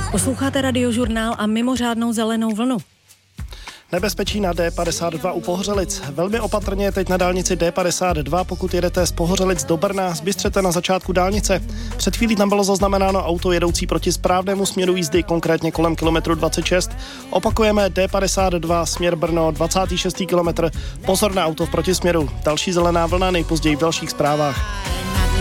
Posloucháte Radiožurnál a mimořádnou zelenou vlnu. Nebezpečí na D52 u Pohořelic. Velmi opatrně teď na dálnici D52, pokud jedete z Pohořelic do Brna, zbystřete na začátku dálnice. Před chvílí tam bylo zaznamenáno auto jedoucí proti správnému směru jízdy, konkrétně kolem kilometru 26. Opakujeme D52 směr Brno, 26. kilometr. Pozor na auto v protisměru. Další zelená vlna nejpozději v dalších zprávách.